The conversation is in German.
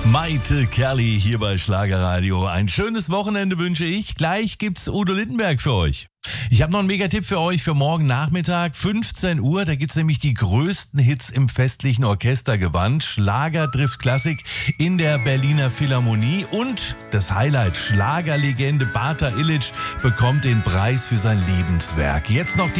Maite Kerli hier bei Schlagerradio. Ein schönes Wochenende wünsche ich. Gleich gibt's Udo Lindenberg für euch. Ich habe noch einen Megatipp für euch für morgen Nachmittag, 15 Uhr. Da gibt's nämlich die größten Hits im festlichen Orchestergewand. Schlager trifft Klassik in der Berliner Philharmonie. Und das Highlight, Schlagerlegende Bata Illich bekommt den Preis für sein Lebenswerk. Jetzt noch